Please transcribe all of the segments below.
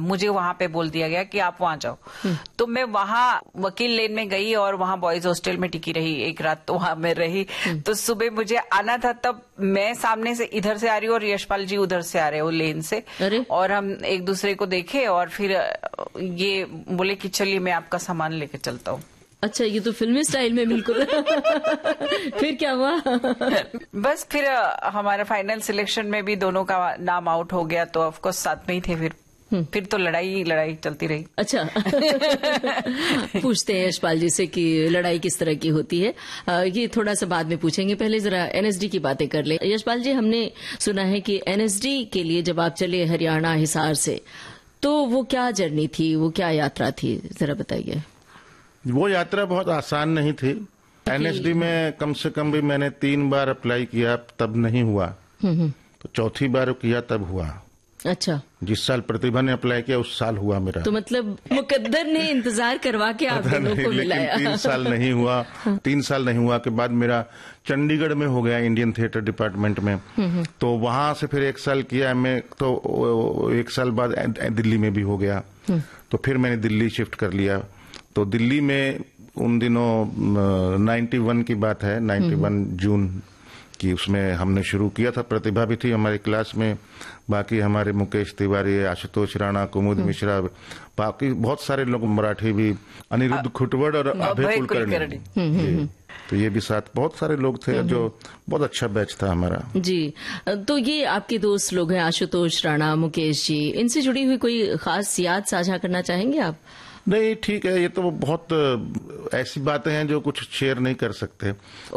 मुझे वहां पे बोल दिया गया कि आप वहां जाओ। तो मैं वहां वकील लेन में गई और वहां बॉयज हॉस्टल में टिकी रही, एक रात तो वहां मैं रही। तो सुबह मुझे आना था, तब मैं सामने से इधर से आ रही हूँ और यशपाल जी उधर से आ रहे हो लेन से, और हम एक दूसरे को देखे और फिर ये बोले कि चलिए मैं आपका सामान लेके चलता हूँ। अच्छा, ये तो फिल्मी स्टाइल में बिल्कुल। फिर क्या हुआ? बस फिर हमारा फाइनल सिलेक्शन में भी दोनों का नाम आउट हो गया, तो ऑफ कोर्स साथ में ही थे। फिर तो लड़ाई चलती रही। अच्छा। पूछते हैं यशपाल जी से कि लड़ाई किस तरह की होती है, ये थोड़ा सा बाद में पूछेंगे। पहले जरा एनएसडी की बातें कर ले। यशपाल जी, हमने सुना है कि एनएसडी के लिए जब आप चले हरियाणा हिसार से, तो वो क्या जर्नी थी, वो क्या यात्रा थी, जरा बताइए। वो यात्रा बहुत आसान नहीं थी। एनएसडी में कम से कम भी मैंने 3 बार अप्लाई किया, तब नहीं हुआ। तो चौथी बार किया तब हुआ। अच्छा। जिस साल प्रतिभा ने अप्लाई किया उस साल हुआ मेरा। तो मतलब मुकद्दर ने इंतजार करवा के आप दोनों को मिलाया। 3 साल नहीं हुआ। 3 साल नहीं हुआ के बाद मेरा चंडीगढ़ में हो गया, इंडियन थिएटर डिपार्टमेंट में। तो वहां से फिर 1 साल किया मैं, तो 1 साल बाद दिल्ली में भी हो गया। तो फिर मैंने दिल्ली शिफ्ट कर लिया। तो दिल्ली में उन दिनों 91 की बात है, 91 जून की, उसमें हमने शुरू किया था। प्रतिभा भी थी हमारी क्लास में, बाकी हमारे मुकेश तिवारी, आशुतोष राणा, कुमुद मिश्रा, बाकी बहुत सारे लोग, मराठी भी, अनिरुद्ध खुटवड़ और अभय कुलकर्णी। तो ये भी साथ बहुत सारे लोग थे, जो बहुत अच्छा बैच था हमारा। जी, तो ये आपके दोस्त लोग हैं, आशुतोष राणा, मुकेश जी, इनसे जुड़ी हुई कोई खास याद साझा करना चाहेंगे आप? नहीं, ठीक है, ये तो बहुत ऐसी बातें हैं जो कुछ शेयर नहीं कर सकते।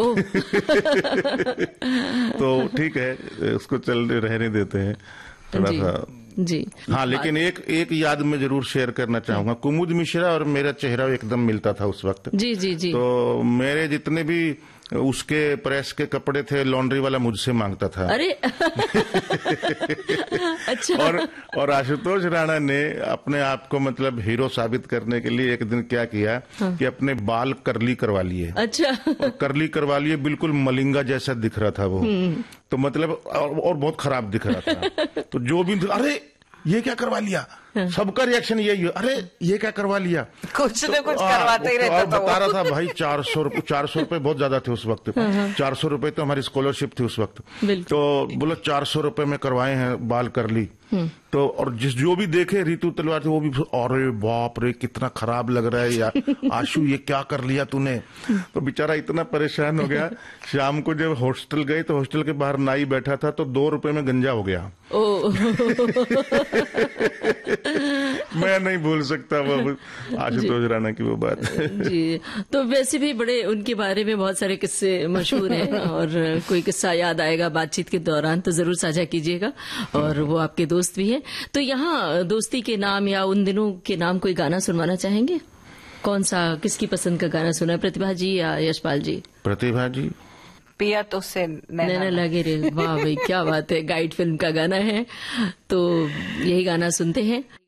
तो ठीक है, उसको रहने देते हैं थोड़ा सा। जी हाँ, लेकिन एक याद में जरूर शेयर करना चाहूंगा। कुमुद मिश्रा और मेरा चेहरा एकदम मिलता था उस वक्त। जी जी जी। तो मेरे जितने भी उसके प्रेस के कपड़े थे, लॉन्ड्री वाला मुझसे मांगता था। अरे। अच्छा। और आशुतोष राणा ने अपने आप को मतलब हीरो साबित करने के लिए एक दिन क्या किया कि अपने बाल कर्ली करवा लिए। अच्छा। और कर्ली करवा लिए, बिल्कुल मलिंगा जैसा दिख रहा था वो। तो मतलब और बहुत खराब दिख रहा था। तो जो भी, अरे ये क्या करवा लिया, सबका रिएक्शन यही है, अरे ये क्या करवा लिया, कुछ न कुछ करवाते ही रहता था। और बता रहा था भाई 400 रुपए बहुत ज्यादा थे उस वक्त। 400 रुपए तो हमारी स्कॉलरशिप थी उस वक्त। तो बोलो 400 रुपए में करवाए हैं बाल करली। तो और जो भी देखे ऋतु तलवार, वो भी अरे बाप रे कितना खराब लग रहा है यार, आशु ये क्या कर लिया तूने। तो बेचारा इतना परेशान हो गया। शाम को जब हॉस्टल गए तो हॉस्टल के बाहर नाई बैठा था, तो 2 रुपए में गंजा हो गया। मैं नहीं भूल सकता वो आशुतोष राणा की वो बात। जी, तो वैसे भी बड़े उनके बारे में बहुत सारे किस्से मशहूर हैं, और कोई किस्सा याद आएगा बातचीत के दौरान तो जरूर साझा कीजिएगा। और वो आपके दोस्त भी हैं, तो यहाँ दोस्ती के नाम या उन दिनों के नाम कोई गाना सुनवाना चाहेंगे? कौन सा, किसकी पसंद का गाना सुना, प्रतिभा जी या यशपाल जी? प्रतिभा जी। पिया तो से नैना लगे रे। वाह भाई, क्या बात है, गाइड फिल्म का गाना है, तो यही गाना सुनते हैं।